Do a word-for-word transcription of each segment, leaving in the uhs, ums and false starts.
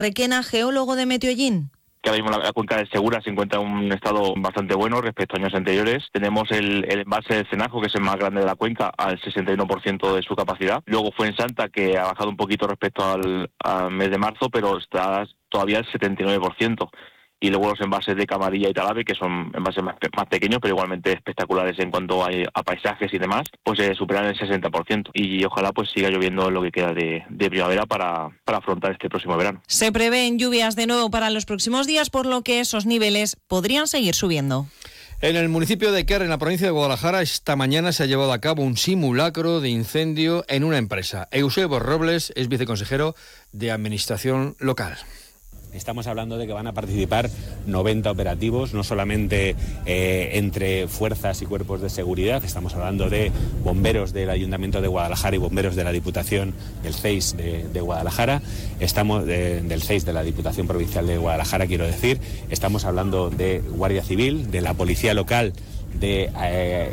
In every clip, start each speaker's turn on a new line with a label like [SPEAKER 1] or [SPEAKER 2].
[SPEAKER 1] Requena, geólogo de Meteollín.
[SPEAKER 2] Que ahora mismo la, la cuenca de Segura se encuentra en un estado bastante bueno respecto a años anteriores. Tenemos el, el embalse de Cenajo, que es el más grande de la cuenca, al sesenta y uno por ciento de su capacidad. Luego Fuensanta, que ha bajado un poquito respecto al, al mes de marzo, pero está todavía al setenta y nueve por ciento. Y luego los embalses de Camarilla y Talavera, que son embalses más, más pequeños, pero igualmente espectaculares en cuanto a, a paisajes y demás, pues eh, superan el sesenta por ciento. Y ojalá pues siga lloviendo lo que queda de, de primavera para, para afrontar este próximo verano.
[SPEAKER 1] Se prevén lluvias de nuevo para los próximos días, por lo que esos niveles podrían seguir subiendo.
[SPEAKER 3] En el municipio de Quer, en la provincia de Guadalajara, esta mañana se ha llevado a cabo un simulacro de incendio en una empresa. Eusebio Robles es viceconsejero de Administración Local.
[SPEAKER 4] Estamos hablando de que van a participar noventa operativos, no solamente eh, entre fuerzas y cuerpos de seguridad, estamos hablando de bomberos del Ayuntamiento de Guadalajara y bomberos de la Diputación del C E I S de, de Guadalajara, estamos de, del C E I S de la Diputación Provincial de Guadalajara, quiero decir, estamos hablando de Guardia Civil, de la Policía Local, de, eh,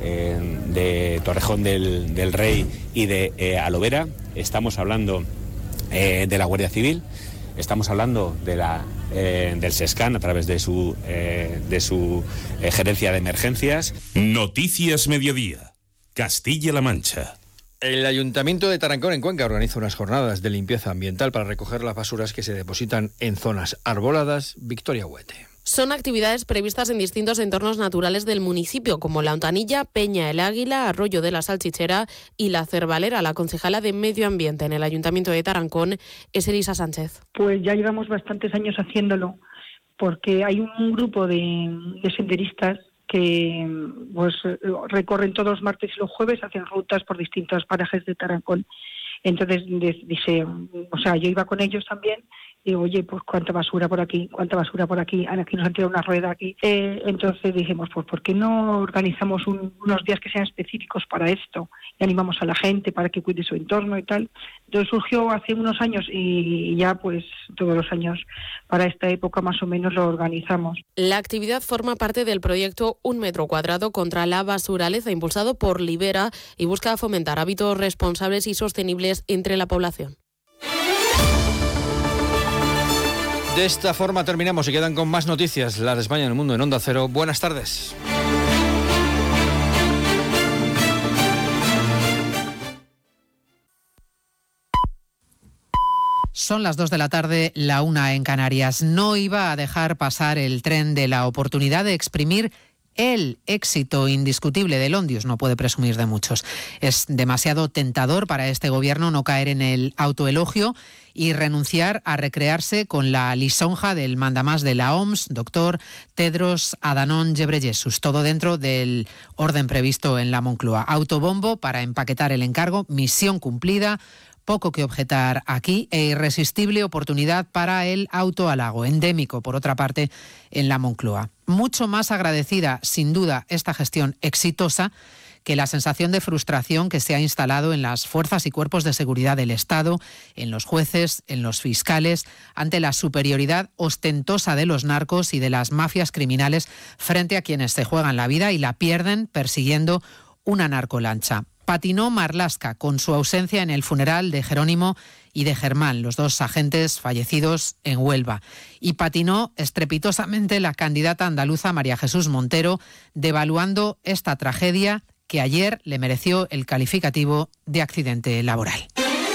[SPEAKER 4] eh, de Torrejón del, del Rey y de eh, Alovera, estamos hablando eh, de la Guardia Civil. Estamos hablando de la, eh, del SESCAN a través de su, eh, de su eh, gerencia de emergencias.
[SPEAKER 5] Noticias Mediodía, Castilla-La Mancha.
[SPEAKER 3] El Ayuntamiento de Tarancón, en Cuenca, organiza unas jornadas de limpieza ambiental para recoger las basuras que se depositan en zonas arboladas. Victoria Huete.
[SPEAKER 6] Son actividades previstas en distintos entornos naturales del municipio, como La Hontanilla, Peña el Águila, Arroyo de la Salchichera y La Cervalera. La concejala de Medio Ambiente en el Ayuntamiento de Tarancón es Elisa Sánchez.
[SPEAKER 7] Pues ya llevamos bastantes años haciéndolo, porque hay un grupo de, de senderistas que pues recorren todos los martes y los jueves, hacen rutas por distintos parajes de Tarancón. Entonces dice, o sea, yo iba con ellos también. Digo, oye, pues cuánta basura por aquí, cuánta basura por aquí, aquí nos han tirado una rueda aquí. Eh, entonces dijimos, pues ¿por qué no organizamos un, unos días que sean específicos para esto? Y animamos a la gente para que cuide su entorno y tal. Entonces surgió hace unos años y ya pues todos los años para esta época más o menos lo organizamos.
[SPEAKER 6] La actividad forma parte del proyecto Un Metro Cuadrado contra la Basuraleza, impulsado por Libera, y busca fomentar hábitos responsables y sostenibles entre la población.
[SPEAKER 3] De esta forma terminamos y quedan con más noticias, las de España en el mundo en Onda Cero. Buenas tardes.
[SPEAKER 8] Son las dos de la tarde, la una en Canarias. No iba a dejar pasar el tren de la oportunidad de exprimir el éxito indiscutible del Ondius, no puede presumir de muchos. Es demasiado tentador para este gobierno no caer en el autoelogio y renunciar a recrearse con la lisonja del mandamás de la O M S, doctor Tedros Adhanom Ghebreyesus, todo dentro del orden previsto en la Moncloa. Autobombo para empaquetar el encargo, misión cumplida, poco que objetar aquí e irresistible oportunidad para el autohalago, endémico, por otra parte, en la Moncloa. Mucho más agradecida, sin duda, esta gestión exitosa que la sensación de frustración que se ha instalado en las fuerzas y cuerpos de seguridad del Estado, en los jueces, en los fiscales, ante la superioridad ostentosa de los narcos y de las mafias criminales frente a quienes se juegan la vida y la pierden persiguiendo una narcolancha. Patinó Marlaska con su ausencia en el funeral de Jerónimo y de Germán, los dos agentes fallecidos en Huelva. Y patinó estrepitosamente la candidata andaluza María Jesús Montero, devaluando esta tragedia que ayer le mereció el calificativo de accidente laboral.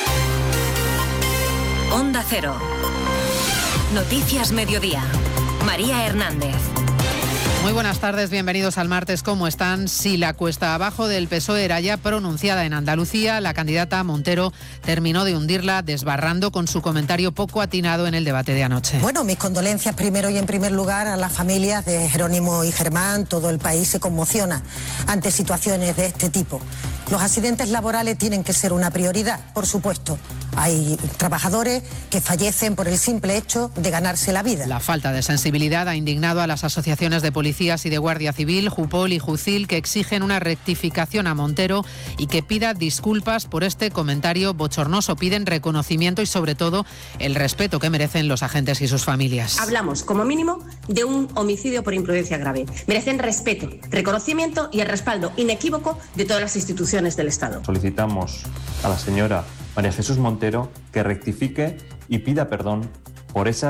[SPEAKER 9] Onda Cero. Noticias Mediodía. María Hernández.
[SPEAKER 8] Muy buenas tardes, bienvenidos al martes. ¿Cómo están? Si la cuesta abajo del P S O E era ya pronunciada en Andalucía, la candidata Montero terminó de hundirla desbarrando con su comentario poco atinado en el debate de anoche.
[SPEAKER 10] Bueno, mis condolencias primero y en primer lugar a las familias de Jerónimo y Germán. Todo el país se conmociona ante situaciones de este tipo. Los accidentes laborales tienen que ser una prioridad, por supuesto. Hay trabajadores que fallecen por el simple hecho de ganarse la vida.
[SPEAKER 8] La falta de sensibilidad ha indignado a las asociaciones de policías y de Guardia Civil, Jupol y Jucil, que exigen una rectificación a Montero y que pida disculpas por este comentario bochornoso. Piden reconocimiento y, sobre todo, el respeto que merecen los agentes y sus familias.
[SPEAKER 11] Hablamos, como mínimo, de un homicidio por imprudencia grave. Merecen respeto, reconocimiento y el respaldo inequívoco de todas las instituciones del Estado.
[SPEAKER 12] Solicitamos a la señora María Jesús Montero que rectifique y pida perdón por esa